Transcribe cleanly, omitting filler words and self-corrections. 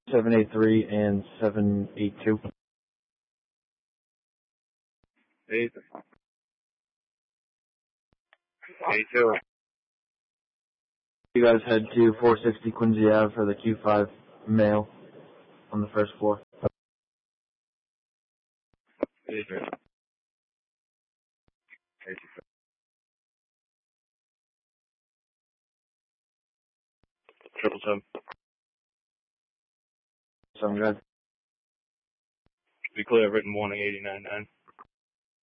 783 and 782. 82. You guys head to 460 Quincy Ave for the Q5 mail on the first floor. 83. 777. Sound good? Be clear, written warning 89.9.